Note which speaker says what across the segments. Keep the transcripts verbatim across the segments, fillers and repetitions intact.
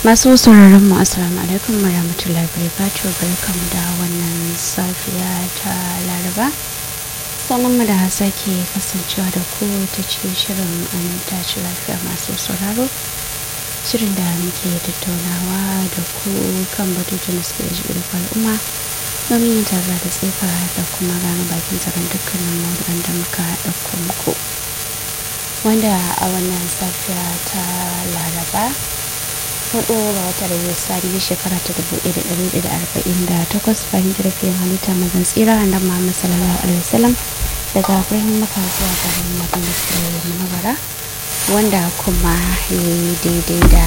Speaker 1: Masu sauraron mu assalamu alaikum warahmatullahi wabarakatuh, barkamu da wannan safiya ta Laraba. Sanan mu da sake kasancewa da ku ta cikin shirin an tashi lafiya masu sauraro. Shirin da muke tattaunawa da ku kan batutuwan da suke jibi da al'umma domin yin tara da tsefa da kuma gano bakin tsaron dukkanin maudu'an da muka ɗauko muku. Wanda a wannan safiya ta Laraba hudu ga watan rabiu sani shekara ta dubu ɗaya da ɗari ɗaya da arba'in da takwas bayan jirgin halitta mazan tsira a nan Muhammad sallallahu alaihi wasallam daga birnin Makka zuwa garin Madina Munawwara, wanda kuma ya daidai da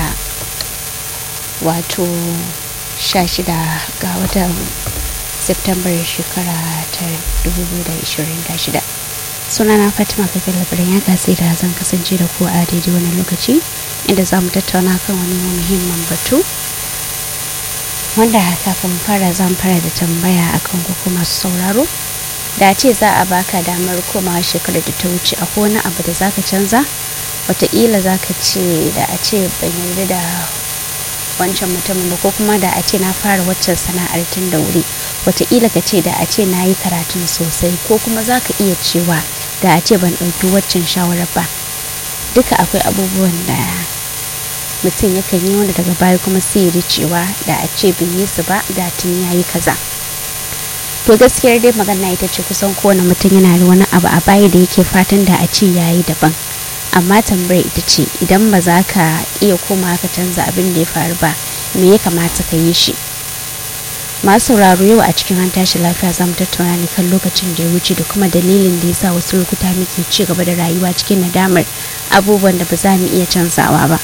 Speaker 1: wato sha shida ga watan September shekara ta dubu biyu da ashirin da shida. Sunana Fatima Kafin Labarin ya gasi da zan kasance da ku a daidai wani lokaci inda za mu tattauna kan wani muhimmin batu, wanda kafin fara zan fara da tambaya akan ku masu sauraro. Da ce za a baka damar komawa shekarar da ta wuce, akwai wani abu da zaka canza? Wataƙila zaka ce da a ce ban yarda da wancan mutumin ba, ko kuma da a ce na fara waccan sana'ar tun da wuri. Wataƙila ka ce da a ce na yi karatun sosai, ko kuma zaka iya cewa da a ce ban ɗauki waccan shawarar ba. Duka akwai abubuwan da mutum yakan yi wanda daga baya kuma sai ya ji cewa da a ce bai yi su ba da tun ya yi kaza. To gaskiyar dai magana ita ce kusan kowane mutum yana da wani abu a baya da yake fatan da a ce ya yi daban. Amma tambayar ita ce, idan ba za ka iya koma ka canza abin da ya faru ba, me ya kamata ka yi shi? Masu sauraro, yau a cikin an tashi lafiya za mu tattauna ne kan lokacin da ya wuce da kuma dalilin da ya sa wasu lokuta muke ci gaba da rayuwa cikin nadamar abubuwan da ba za mu iya canzawa ba.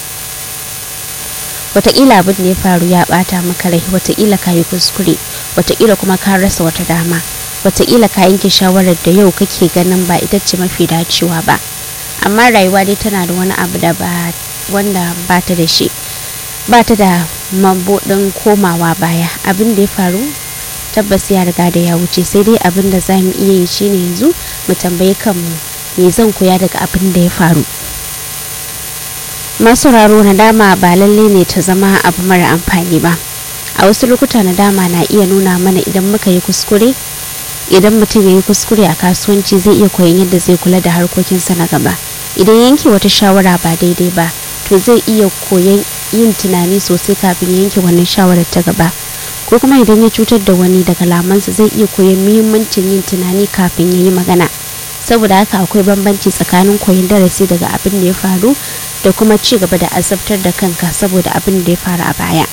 Speaker 1: Wataƙila abin da ya faru ya ɓata maka rai, wataƙila ka yi kuskure, wataƙila kuma ka rasa wata dama, wataƙila ka yanke shawarar da yau kake ganin ba ita ce mafi dacewa ba. Amma rayuwa dai tana da wani abu da ba wanda ba ta da shi, ba ta da mabuɗin komawa baya. Abin da ya faru tabbas ya riga da ya wuce, sai dai abin da za mu iya yi shine yanzu mu tambayi kanmu, me zan koya daga abin da ya faru? Masu sauraro, nadama ba lalle ne ta zama abu mara amfani ba. A wasu lokuta nadama na iya nuna mana idan muka yi kuskure, idan mutum ya yi kuskure a kasuwanci zai iya koyon yadda zai kula da harkokinsa na gaba. Idan yanke wata shawara ba daidai ba, to zai iya koyon yin tunani sosai kafin yanke wannan shawarar ta gaba. Ko kuma idan ya cutar da wani daga lamansa zai iya koyon muhimmancin yin tunani kafin ya yi magana. Saboda haka akwai bambanci tsakanin koyon darasi daga abin da ya faru da kuma ci gaba da azabtar da kanka saboda abin da ya faru a baya.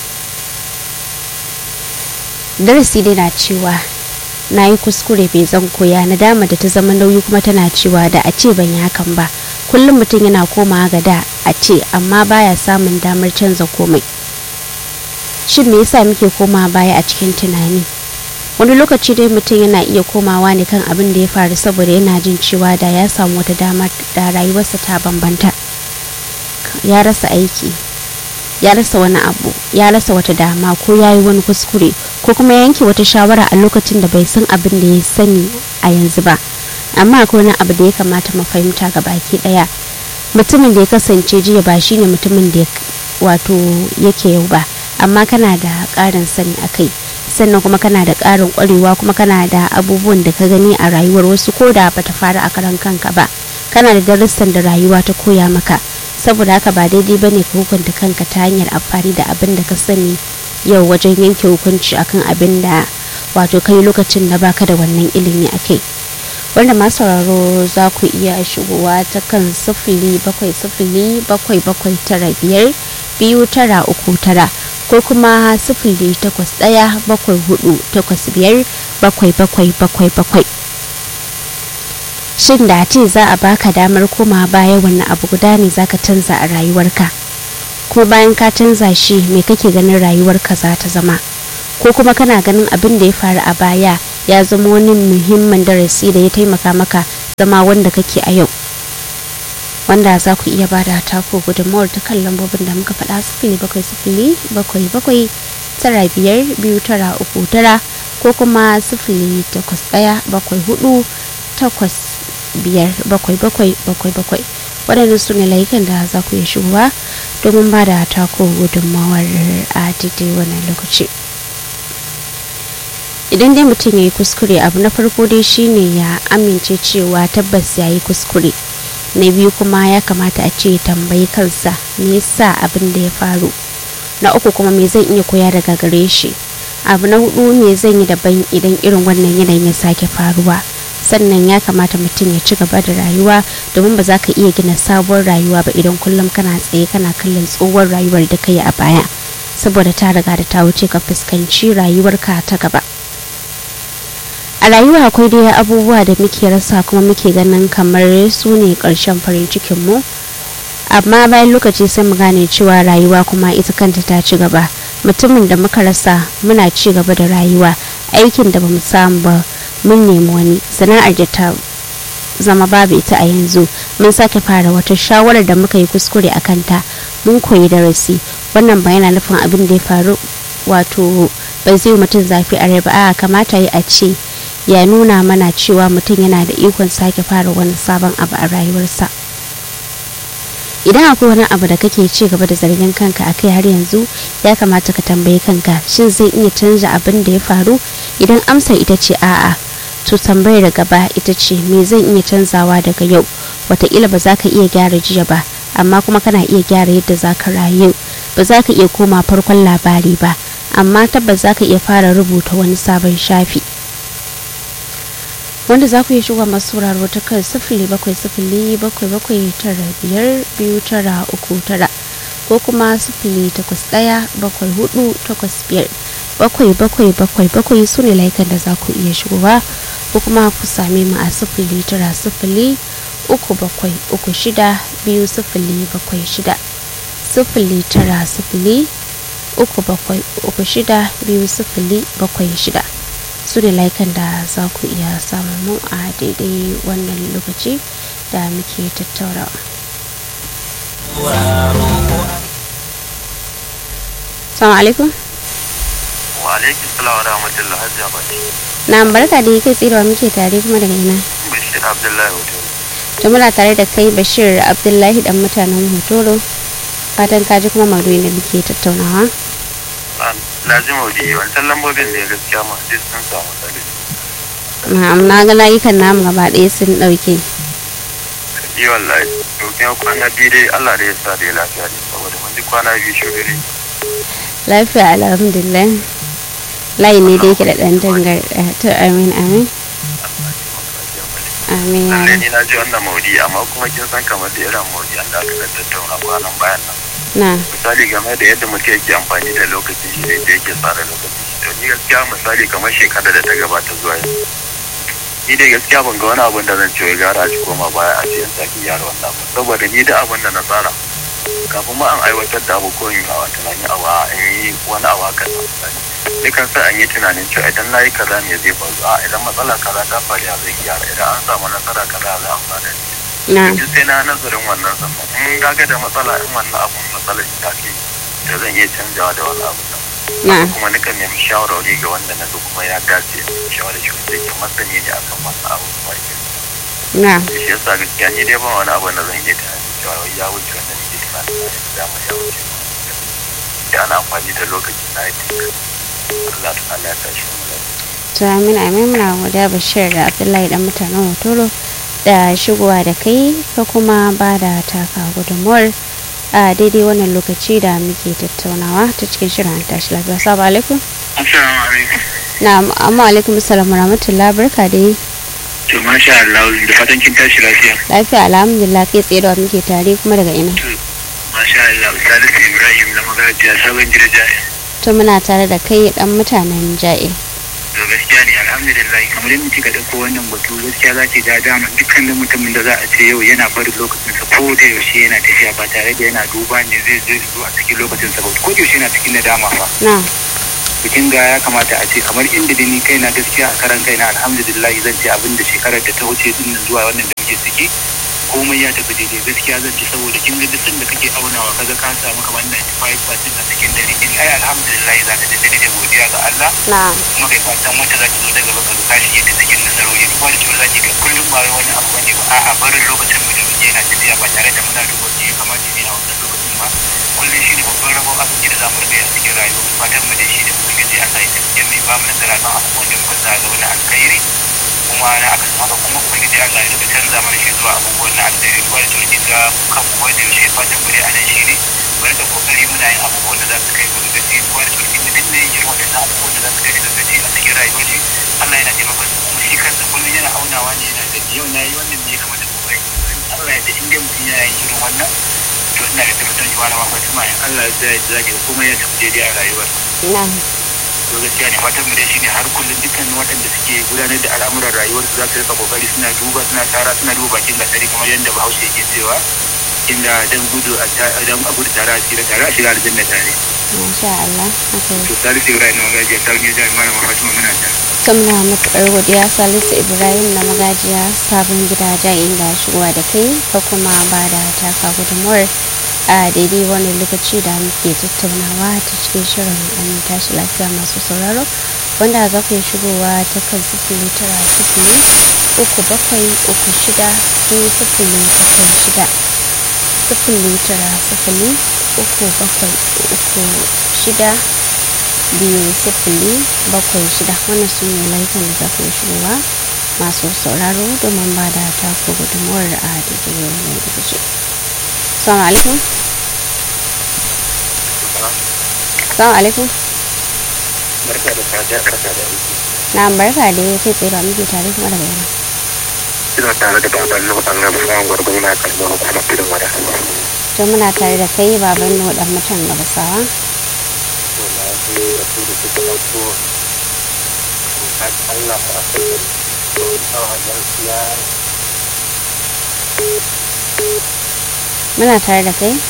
Speaker 1: Darasi dai na cewa na yi kuskure, bai zan koya. Nadama da ta zama nauyi kuma tana cewa da a ce ban yi hakan ba. Kullum mutum yana komawa ga da a ce, amma baya samun damar canza komai. Shin me yasa muke komawa baya a cikin tunani? Wani lokaci dai mutum yana iya komawa ne kan abin da ya faru saboda yana jin cewa da ya samu wata dama da rayuwarsa ta bambanta. Ya rasa aiki, ya rasa wani abu, ya rasa wata dama, ko ya yi wani kuskure, ko kuma yanke wata shawara a lokacin da bai san abin da ya sani a yanzu ba. Amma akwai wani abu da ya kamata mu fahimta ga baki daya. Mutumin da ya kasance jiya ba shine mutumin da wato yake yau ba, amma kana da ƙarin sani akai, sannan kuma kana da ƙarin ƙwarewa, kuma kana da abubuwan da ka gani a rayuwar wasu ko da bata faru a karan kanka ba. Kana da darussan da rayuwa ta koya maka. Saboda haka ba daidai bane ka hukunta kanka ta hanyar amfani da abin da ka sani yau wajen yanke hukunci akan abin da wato kai lokacin da baka da wannan ilimi akai. Wanda masu sauraro za ku iya shigowa ta kan sifili bakwai sifili bakwai bakwai tara biyar biyu tara uku tara, ko kuma sifili takwas ɗaya bakwai hudu takwas biyar bakwai bakwai bakwai bakwai. Shin da ce za a baka damar koma baya, wannan abu guda ne zaka canza a rayuwarka? Ko bayan ka canza shi, me kake ganin rayuwarka za ta zama? Ko kuma kana ganin abin da ya faru a baya ya zama wani muhimmin darasi da ya taimaka maka zama wanda kake a yau? Wanda za ku iya bada taku gudunmawar ta kan lambobin da muka faɗa, sifili bakwai sifili bakwai bakwai tara biyar biyu tara uku tara, ko kuma sifili takwas ɗaya bakwai hudu takwas biyar bakwai bakwai bakwai bakwai. waɗannan su ne layukan da za ku iya shigowa domin ba da tako gudunmawar a daidai wannan lokaci. Idan dai mutum ya yi kuskure, abu na farko dai shine ya amince cewa tabbas ya yi kuskure. Na biyu kuma ya kamata a ce tambayi kansa me yasa abin da ya faru. Na uku kuma me zan iya koya daga gare shi. Abu na hudu me zan yi daban idan irin wannan yanayin ya sake faruwa. Sannan ya kamata mutum ya ci gaba da rayuwa, domin ba za ka iya gina sabuwar rayuwa ba idan kullum kana tsaye kana kallon tsohuwar rayuwar da ka yi a baya, saboda ta riga da ta wuce. Ka fuskanci rayuwarka ta gaba. A rayuwa akwai dai abubuwa da muke rasa kuma muke ganin kamar su ne ƙarshen farin cikin mu, amma bayan lokaci sai mu gane cewa rayuwa kuma ita kanta ta ci gaba. Mutumin da muka rasa muna ci gaba da rayuwa, aikin da bamu samu ba mun nemi wani, sana'ar da ta zama babu ita a yanzu mun sake fara wata, shawarar da muka yi kuskure a kanta mun koyi darasi. Wannan ba yana nufin abin da ya faru wato ba zai mutum zafi a rai ba, a kamata yi a ce ya nuna mana cewa mutum yana da ikon sake fara wani sabon abu a rayuwarsa. Idan akwai wani abu da kake ci gaba da zargin kanka a kai har yanzu, ya kamata ka tambayi kanka shin zai iya canza abin da ya faru. Idan amsar ita ce a'a, to tambayar gaba ita ce me zan iya canzawa daga yau. Wataƙila ba za ka iya gyara jiya ba, amma kuma kana iya gyara yadda za ka rayu. Ba za ka iya koma farkon labari ba, amma tabbas za ka iya fara rubuta wani sabon shafi, wanda za ku iya shiga masu sauraro ta kan sifili bakwai sifili bakwai bakwai tara biyar biyu tara uku tara ko kuma sifili takwas ɗaya bakwai hudu takwas biyar bakwai bakwai bakwai bakwai su ne layukan da za ku iya shigowa, ko kuma ku same mu a sifili tara sifili uku bakwai uku shida biyu sifili bakwai shida sifili tara sifili uku bakwai uku shida biyu sifili bakwai shida su ne layukan da za ku iya samun mu a daidai wannan lokaci da muke tattaunawa. Assalamu alaikum.
Speaker 2: Wa alaikum salam wa rahmatullahi hajji abadi.
Speaker 1: Na barka da kai tsirawa muke tare kuma daga ina?
Speaker 2: Bashir Abdullahi Hotoro.
Speaker 1: To muna tare da kai Bashir Abdullahi dan mutanen Hotoro. Fatan ka ji kuma maudu'in da muke tattaunawa.
Speaker 2: Na ji maudu'i wancan lambobin da ya gaskiya ma duk sun samu tsari.
Speaker 1: Na'am, na ga layukan namu gaba ɗaya sun ɗauke.
Speaker 2: Yi wallahi, to kuma kwana biyu dai Allah da ya sa da ya lafiya ne, saboda mun ji kwana biyu shugari.
Speaker 1: Lafiya alhamdulillah. Layi ne da yake da ɗan dangarɗa. To amin amin. Amin ya
Speaker 2: Lallai
Speaker 1: rabbi.
Speaker 2: ni na ji wannan maudu'i, amma kuma kin san kamar da irin maudu'an da aka tattauna kwanan bayan nan.
Speaker 1: Na.
Speaker 2: Misali game da yadda mutum yake amfani da lokaci shi da yadda yake tsara lokaci. To ni gaskiya misali kamar shekara da ta gabata zuwa yanzu. Ni dai gaskiya ban ga wani abun da zan ce wai gara a ci koma baya a ce yan sake gyara wannan abu. Saboda ni da abun da na tsara kafin ma an aiwatar da abu ko yin awa tunanin awa an yi wani awa kaza misali. Dukan sa an yi tunanin cewa idan na yi kaza ne zai faru, a idan matsala kaza ta faru ya zai gyara, idan an samu nasara kaza za a fara.
Speaker 1: Na.
Speaker 2: Yanzu sai na nazarin wannan sannan in gaga da matsala in wannan abun matsalar ta ke da zan iya canjawa da wani abu nan.
Speaker 1: Na.
Speaker 2: Kuma nakan nemi shawarwari ga wanda na ga kuma ya dace shawarar shi wanda yake masani ne akan wannan abu kuma yake.
Speaker 1: Na.
Speaker 2: Shi yasa gaskiya ni dai ban wani abu da zan iya tunanin cewa wai ya wuce wanda nake tunanin na da dama ya wuce. Da ana amfani da lokaci na yi Allah ta Allah ya tashi mu lafiya.
Speaker 1: To amin amin, muna godiya Bashir da Abdullahi dan mutanen Hotoro da shigowa da kai ka kuma ba da taka gudunmuwar a daidai wannan lokaci da muke tattaunawa ta cikin shirin an tashi lafiya. Assalamu alaikum.
Speaker 2: Assalamu alaikum.
Speaker 1: Na'am, amma alaikum assalam wa rahmatullahi, barka dai.
Speaker 2: To masha Allah da fatan kin tashi lafiya.
Speaker 1: Lafiya alhamdulillah, kai tsaye da wa muke tare kuma daga ina.
Speaker 2: Masha Allah Salisu Ibrahim na magajiya sabon jirjaye.
Speaker 1: To muna tare da kai dan mutanen Ja'e.
Speaker 2: To gaskiya ne alhamdulillah kamar yadda kika dauko wannan batu gaskiya za ki ga dama dukkanin mutumin da za a ce yau yana barin lokacin sa ko da yaushe yana tafiya ba tare da yana duba ne zai zai zo a cikin lokacin sa ba ko da yaushe yana cikin nadama ba.
Speaker 1: Na.
Speaker 2: Bikin ga ya kamata a ce kamar inda da ni kaina gaskiya a karan kaina alhamdulillah zan ce abin da shekarar da ta wuce din nan zuwa wannan da muke ciki komai ya tafi daidai gaskiya zan ce saboda kin ga duk da kake aunawa kaga ka samu kamar ninety-five percent a cikin dare kin ai alhamdulillah za ta daidai da godiya ga Allah.
Speaker 1: Na.
Speaker 2: Kuma kai fatan wata za ta zo daga baka ka shige ta cikin nasarori kuma da cewa za ki ga kullum ba wai wani abu bane ba a'a barin lokacin mu da muke yana tafiya ba tare da muna duba shi kamar jini a wannan lokacin ba kullum shi ne babban rabon abinci da za mu rage a cikin rayuwa fatan mu da shi da ubangiji Allah ya tafiya mai ba mu nasara kan abubuwan da muka sa gaba na alkhairi kuma na aka haka kuma ubangiji Allah ya canza mana shi zuwa abubuwan na alkhairi wanda to kin ga kan mu wanda yaushe fatan mu da anan shi ne bari da kokari muna yin abubuwan da za su kai mu gaci wanda to kin da ne yin wannan abubuwan da za su kai mu gaci a cikin rayuwar shi Allah yana taimakon su kuma shi kansa kullum yana aunawa ne yana da yau na yi wannan ne kamar da kokari Allah ya da inda mutum yana yin irin wannan to ina da tabbatar cewa na Fatima Allah ya da zaki da kuma ya tafi daidai a rayuwar
Speaker 1: na'am
Speaker 2: to gaskiya ne fatan mu da shi ne har kullum dukkan waɗanda suke gudanar da al'amuran rayuwar su za su rika kokari suna duba suna tara suna duba bakin gasari kamar yadda Bahaushe yake cewa inda dan gudu a dan abu da tare a cikin tare a shiga aljanna tare
Speaker 1: masha Allah okay
Speaker 2: to Salisu Ibrahim na magajiya sarki jami'ar Fatima muna ta
Speaker 1: kamna matuƙar godiya Salisu Ibrahim na magajiya sabon gidajen inda shigowa da kai ka kuma ba da taka gudunmuwar a daidai wani lokaci da muke tattaunawa ta cikin shirin an tashi lafiya masu sauraro wanda za ku yi shigowa ta kan sifili tara sifili uku bakwai uku shida biyu sifili bakwai shida sifili tara sifili uku bakwai uku shida biyu sifili bakwai shida wannan su ne layukan da za ku yi shigowa masu sauraro domin ba da taku gudunmuwar a daidai wani lokaci. Assalamu alaikum. Assalamu alaikum.
Speaker 2: barka da safiya barka da aiki
Speaker 1: Na barka da kai tsaye ba muke tare kuma daga yana.
Speaker 2: ina tare da baban na mutan na musamman gwargwaro na kalmar hukumar tudun wada
Speaker 1: To muna tare da kai baban nu dan mutan gabasawa.
Speaker 2: to na fi da su da suka ɗauko Allah a kai to a gaskiya
Speaker 1: Muna tare da kai.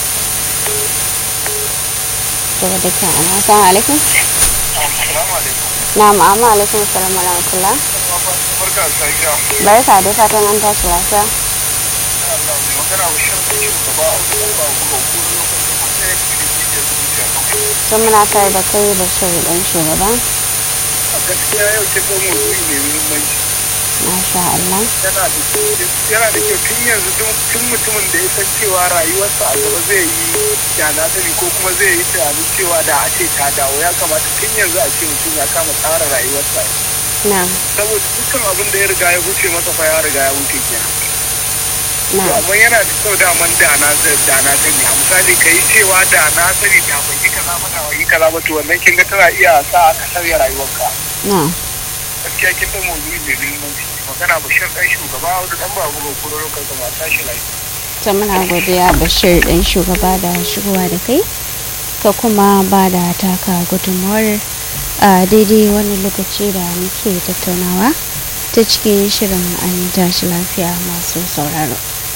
Speaker 1: To da dukkan ana. Assalamu alaikum.
Speaker 2: assalamu alaikum
Speaker 1: Na'am amma alaikum assalam wa rahmatullah.
Speaker 2: barka da safiya
Speaker 1: Barka da fatan an tashi lafiya.
Speaker 2: Allah mai magana wa shirka shi gaba a wajen ba ku ga ku lokacin da sai da ke zuciya
Speaker 1: To muna tare da kai Bashir dan shugaba.
Speaker 2: a gaskiya yau ce ko mu ne muhimmanci
Speaker 1: Masha Allah.
Speaker 2: yana da yana da kyau tun yanzu tun mutumin da ya san cewa rayuwarsa a gaba zai yi yana sani ko kuma zai yi tunanin cewa da a ce ta dawo ya kamata tun yanzu a ce mutum ya kama tsara rayuwarsa
Speaker 1: Na'am.
Speaker 2: saboda dukkan abin da ya riga ya wuce masa fa ya riga ya wuce kenan to
Speaker 1: Na'am.
Speaker 2: amma yana da kyau daman da na da na sani a misali ka yi cewa da na sani da ban yi kaza ba da ban yi kaza ba to wannan kin ga tana iya sa ka sauya rayuwarka
Speaker 1: Na'am.
Speaker 2: gaskiya kin da mawdu'i mai muhimmanci magana bashir dan shugaba wanda dan ba gugu ko lokacin da mata shi lafiya
Speaker 1: To muna godiya Bashir dan shugaba da shigowa da kai. Ka kuma ba da taka gudunmuwar a daidai wani lokaci da muke tattaunawa ta cikin shirin an tashi lafiya masu sauraro.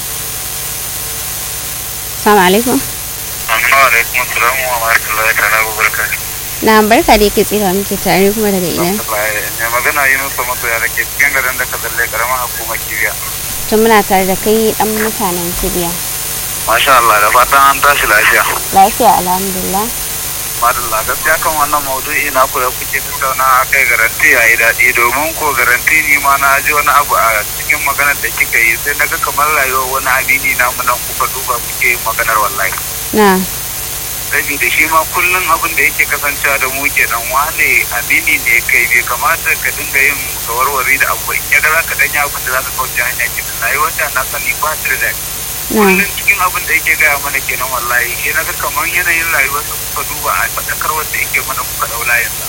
Speaker 1: Assalamu alaikum.
Speaker 2: assalamu alaikum assalamu wa rahmatullahi ta'ala wa barakatuh
Speaker 1: Na barka da yake tsira muke tare kuma daga ina.
Speaker 2: ne magana yi nusa masu yara ke cikin garin da ka tsalle karamar hukumar kibiya
Speaker 1: To muna tare da kai dan mutanen Kibiya.
Speaker 2: masha Allah da fatan an tashi lafiya
Speaker 1: Lafiya alhamdulillah.
Speaker 2: madalla gaskiya kan wannan maudu'i na ku da kuke tattauna a kai garanti ya yi daɗi domin ko garanti ni ma na ji wani abu a cikin maganar da kika yi sai na ga kamar rayuwar wani amini na mu nan kuka duba kuke maganar wallahi
Speaker 1: Na.
Speaker 2: saboda shi ma kullum abin da yake kasancewa da mu kenan wane amini ne kai bai kamata ka dinga yin kawarwari da abu in ya ga zaka dan yi abin da zaka kauce hanya ki rayuwar da na sani ba ta da
Speaker 1: Na.
Speaker 2: kullum cikin abin da yake gaya mana kenan wallahi shi na ga kamar yanayin rayuwar sa kuka duba a fadakar wanda yake mana kuka daula yanzu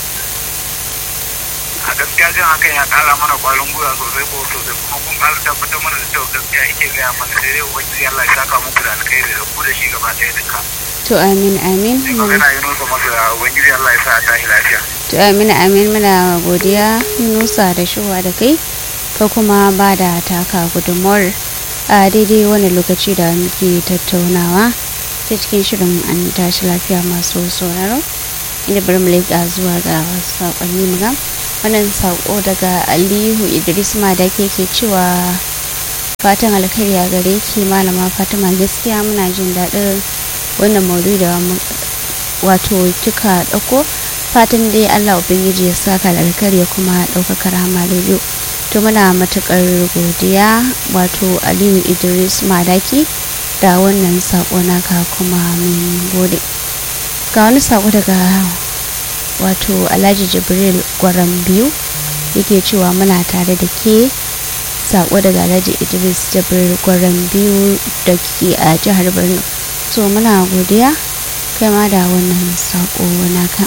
Speaker 2: a gaskiya jin hakan ya kara mana kwarin gwiwa sosai ko sosai kuma kun kara tabbatar mana da cewa gaskiya yake gaya mana sai dai ubangiji Allah ya saka muku da alkhairi da ku da shi gaba ɗaya duka
Speaker 1: To amin amin.
Speaker 2: magana yi nusa masu da ubangiji Allah ya sa a tashi lafiya
Speaker 1: To amin amin muna godiya Yunusa da shigowa da kai ka kuma ba da taka gudunmuwar a daidai wani lokaci da muke tattaunawa ta cikin shirin an tashi lafiya masu sauraro inda bari mu leƙa zuwa ga wasu saƙonni mu ga wannan saƙo daga Aliyu Idris ma da ke ke cewa fatan alkhairi a gare ki malama Fatima gaskiya muna jin daɗin wannan maudu'i da wato kika ɗauko fatan dai Allah ubangiji ya saka alkhairi ya kuma ɗaukaka rahama rediyo to muna matukar godiya wato Aliyu Idris Madaki da wannan sako naka kuma mun gode. Ga wani sako daga wato Alhaji Jibril Gwaram biyu yake cewa muna tare da ke. Sako daga Alhaji Idris Jibril Gwaram biyu da ke a jihar Borno, to muna godiya kai ma da wannan sako naka.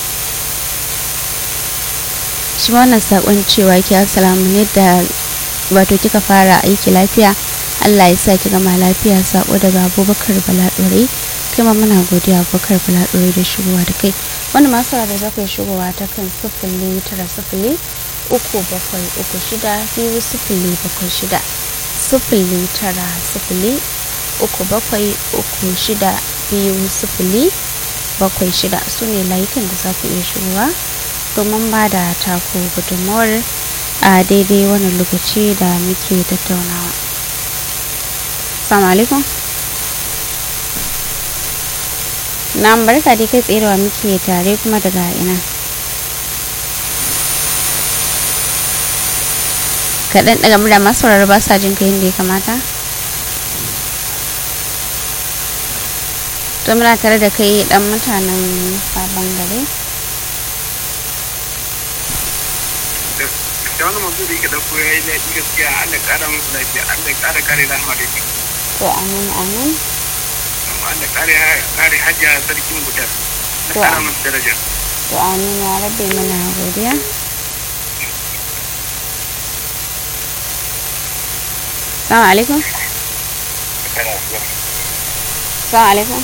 Speaker 1: Shi wannan sakon cewa ki assalamu ne da wato kika fara aiki lafiya, Allah ya sa ki gama lafiya. Sako daga Abubakar Bala Dore, kai ma muna godiya Abubakar Bala Dore da shigowa da kai. Wanda masu da za ku yi shigowa ta kan sifili tara sifili uku bakwai uku shida biyu sifili bakwai shida sifili tara sifili uku bakwai uku shida biyu sifili bakwai shida su ne layukan da za ku iya shigowa domin ba da taku gudunmawar a daidai wannan lokaci da muke tattaunawa. Assalamu alaikum. Na barka dai kai tserewa muke tare kuma daga ina. Kaɗan daga murya masu sauraro ba sa jin ka yadda ya kamata. To muna tare da kai dan mutanen sabon gari.
Speaker 2: Da wani mazu da yake ɗauko ya yi daɗi gaskiya, Allah ƙara musu lafiya, Allah ƙara kare rahama da shi.
Speaker 1: To amin amin.
Speaker 2: Allah ƙara kare hajja sarkin gudar. Allah ƙara musu daraja.
Speaker 1: To amin ya rabbi, muna godiya. Assalamu alaikum. Assalamu alaikum.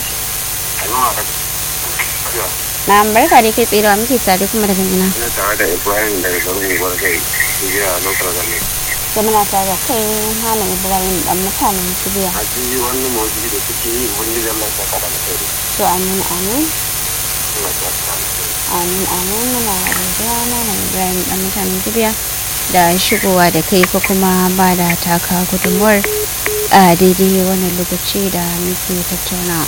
Speaker 1: Na barka dai kai tserewa muke tare kuma daga ina.
Speaker 2: Ina tare da Ibrahim daga garin Gwargai, Sibiya, Lokar Gami.
Speaker 1: To muna tare da kai Malam Ibrahim dan mutanen Sibiya.
Speaker 2: A ji wani motsi da suke yi wani zama ya saka da alkhairi.
Speaker 1: To amin amin.
Speaker 2: Allah ya saka da alkhairi.
Speaker 1: Amin amin, muna godiya Malam Ibrahim dan mutanen Sibiya da shigowa da kai ko kuma ba da taka gudunmuwar a daidai wannan lokaci da muke tattaunawa.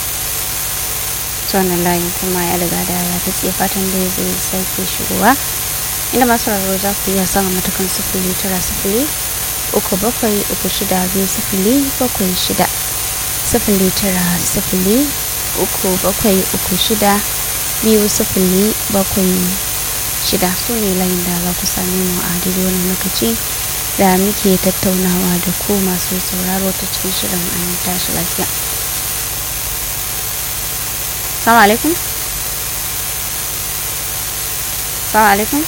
Speaker 1: Wannan layin kuma ya riga da ya ta fatan da zai sake shigowa, inda masu raro za ku iya sama matakan sifili tara sifili uku bakwai uku shida biyu sifili bakwai shida sifili tara sifili uku bakwai uku shida biyu sifili bakwai shida su ne layin da za ku same mu a daidai wannan lokaci da muke tattaunawa da ku masu sauraro ta cikin shirin an tashi lafiya. Assalamu alaikum. Assalamu alaikum.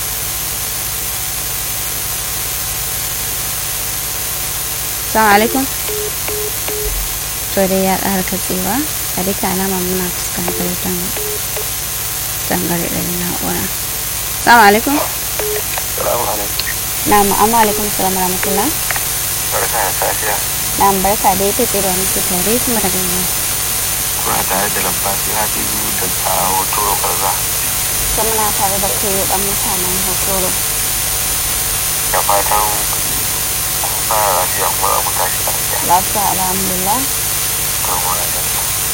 Speaker 1: Assalamu alaikum. To dai ya ƙara katsewa, a duka alama muna fuskantar tangare da na'ura. Assalamu alaikum.
Speaker 2: Assalamu alaikum.
Speaker 1: Na'am, amma alaikum salam rahmatullah.
Speaker 2: Barka da safiya.
Speaker 1: Na'am, barka da ita tsere muke tare kuma daga ina.
Speaker 2: Kuna tare da lamfafi Hafizu da a Hotoro Karza.
Speaker 1: To muna tare da kai dan mutanen Hotoro.
Speaker 2: Da fatan kun fara lafiya kuma za ku tashi lafiya.
Speaker 1: Lafiya alhamdulillah.
Speaker 2: To muna da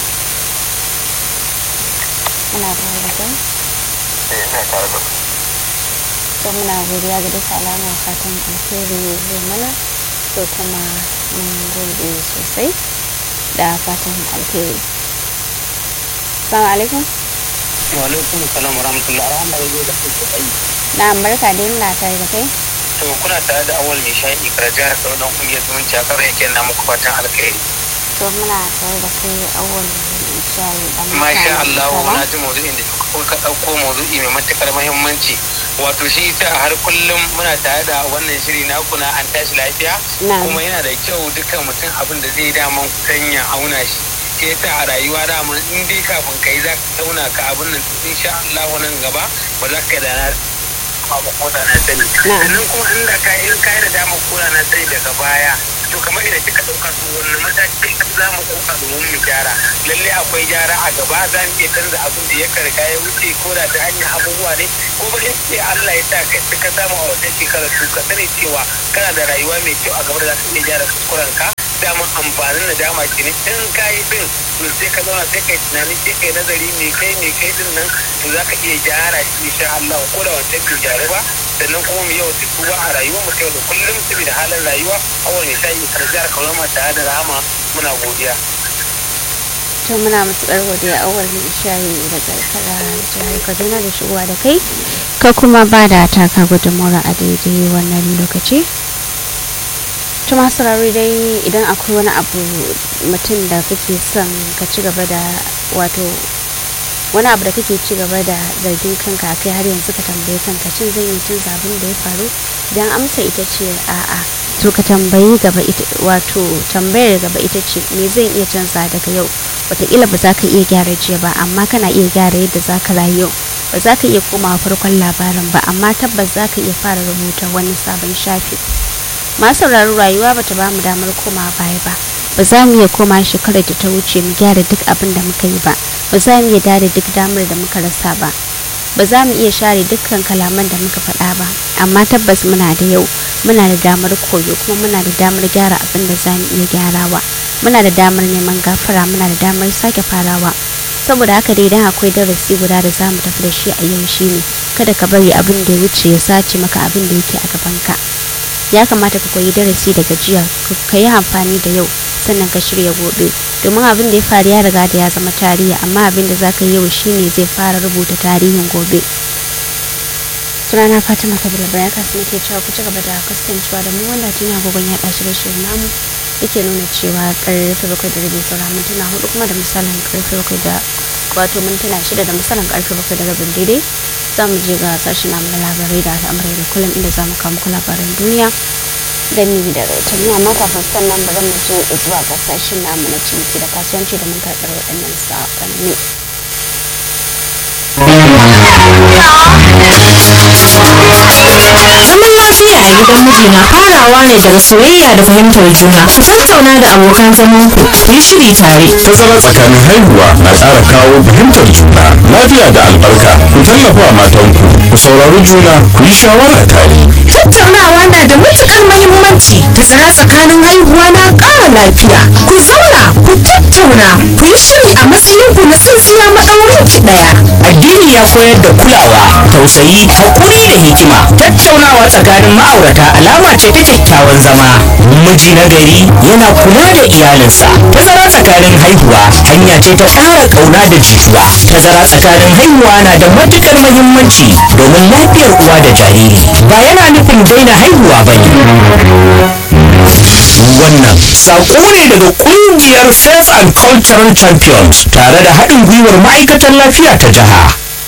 Speaker 1: Muna tare da kai.
Speaker 2: Eh ina tare da ku.
Speaker 1: To muna godiya ga duka alamar fatan alheri zai mana, to kuma mun gode sosai da fatan alheri. Assalamu alaikum.
Speaker 2: Wa alaikum salam wa rahmatullahi wa barakatuh.
Speaker 1: Na barka dai, muna tare da kai.
Speaker 2: To kuna tare da Awal mai shayi Ikra jihar Saudan kungiyar zumunci a karin yake na muku fatan alkhairi.
Speaker 1: To muna tare da kai Awal mai shayi dan
Speaker 2: Masha Allah, na ji maudu'in da kuka dauko maudu'i mai matukar muhimmanci. Wato shi ita har kullum muna tare da wannan shiri na kuna an tashi lafiya, kuma yana da kyau dukkan mutum abin da zai daman kusan ya auna shi. Ke ta a rayuwa dama in dai kafin kai za ka tauna ka abin nan insha Allah nan gaba ba za ka da na ba ko da na sani. Sannan kuma in da ka in kai da dama ko da na sani daga baya, to kamar idan kika dauka su wannan mataki za mu dauka domin mu gyara. Lalle akwai gyara a gaba, za mu iya canza abin da ya karka ya wuce ko da ta hanyar abubuwa ne, ko ba in sai Allah ya sa kai ka samu a wannan shekarar to ka sani cewa kana da rayuwa mai kyau a gaba da za ka iya gyara kuskuren ka. Dama amfanin da dama ke ne in kayi din to sai ka zauna sai kai tunani sai kai nazari me kai me kai din nan to za ka iya gyara shi insha Allah, ko da wancan bai gyara ba
Speaker 3: sannan kuma mu yau duk ruwa a rayuwar mu yau da kullum saboda halin rayuwa awal mai shayi karjiyar kaulama tare da rahama muna godiya.
Speaker 1: to muna matuƙar godiya awal mai shayi daga kara jihar kaduna da shigowa da kai ka kuma ba da taka gudunmawar a daidai wannan lokaci. to masu rarri dai idan akwai wani abu mutum da kake son ka ci gaba da wato wani abu da kake ci gaba da zargin kanka kai har yanzu ka tambaye kanka cin zan yi cin zabin da ya faru idan amsa ita ce a'a to ka tambayi gaba ita wato tambayar gaba ita ce me zan iya canza daga yau wataƙila ba za ka iya gyara jiya ba amma kana iya gyara yadda za ka rayu yau ba za ka iya komawa farkon labarin ba amma tabbas za ka iya fara rubuta wani sabon shafi. masu sauraro rayuwa bata ba mu damar komawa baya ba ba za mu iya koma shekarar da ta wuce mu gyara duk abin da muka yi ba ba za mu iya dare duk damar da muka rasa ba ba za mu iya share dukkan kalaman da muka faɗa ba amma tabbas muna da yau muna da damar koyo kuma muna da damar gyara abin da za mu iya gyarawa muna da damar neman gafara muna da damar sake farawa saboda haka dai idan akwai darasi guda da za mu tafi da shi a yau shine kada ka bari abin da ya wuce ya sace maka abin da yake a gabanka. ya kamata ka koyi darasi daga jiya ka yi amfani da yau sannan ka shirya gobe domin abin da ya faru ya riga da ya zama tarihi amma abin da za ka yi yau shine zai fara rubuta tarihin gobe. sunana fatima kabila bayan kasu nake cewa ku ci gaba da kasancewa da mu wanda tun agogon ya ɗashi da shirin namu yake nuna cewa karfe bakwai da rabi saura mintuna hudu kuma da misalin karfe bakwai da wato mintuna shida da misalin karfe bakwai da rabin daidai za mu je ga sashen namu na labarai da al'amurai da kullum inda za mu kawo muku labaran duniya da mi da rahotanni amma kafin sannan bari mu je zuwa ga sashen namu na ciniki da kasuwanci da mun karɓar waɗannan saƙonni.
Speaker 4: Zaman lafiya a gidan miji na farawa ne daga soyayya da fahimtar juna. Ku tattauna da abokan zaman ku, ku yi shiri tare.
Speaker 5: Tazara tsakanin haihuwa na ƙara kawo fahimtar juna, lafiya da albarka. Ku tallafa wa matanku, ku saurari juna, ku yi shawara tare.
Speaker 4: Tattaunawa na da matuƙar muhimmanci. Tazara tsakanin haihuwa na ƙara lafiya. Ku zauna, ku tattauna, ku yi shiri a matsayin ku na tsintsiya maɗaurin ki ɗaya.
Speaker 6: Addini ya koyar da kulawa, tausayi, haƙuri da hikima. Tattaunawa tsakanin ma'aurata alama ce ta kyakkyawan zama. Miji na gari yana kula da iyalinsa. Tazara tsakanin haihuwa hanya ce ta ƙara ƙauna da jituwa. Tazara tsakanin haihuwa na da matuƙar muhimmanci domin lafiyar uwa da jariri. Ba yana nufin daina haihuwa ba ne. Wannan saƙo ne daga ƙungiyar Faith and Cultural Champions tare da haɗin gwiwar ma'aikatan lafiya ta jiha.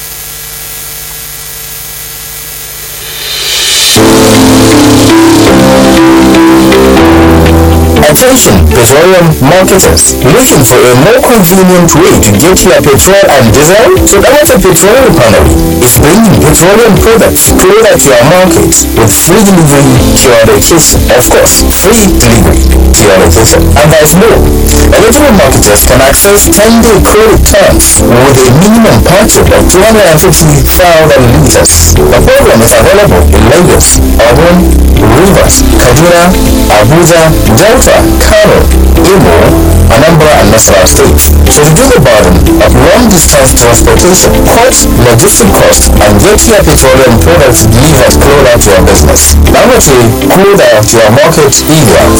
Speaker 5: Attention, petroleum marketers, looking for a more convenient way to get your petrol and diesel? Toyota Petrol Refinery is bringing petroleum products closer to your market with free delivery to your location. Of course, free delivery to your location. And there's more. Eligible marketers can access ten-day credit terms with a minimum purchase of two hundred fifty thousand liters. The program is available in Lagos, Ogun, Rivers, Kaduna, Abuja, Delta, Kano, Imo, Anambra, and Nasarawa states. To reduce the burden of long-distance transportation, cut logistic costs, and get your petroleum products delivered closer to your business. Number three, closer to your market area.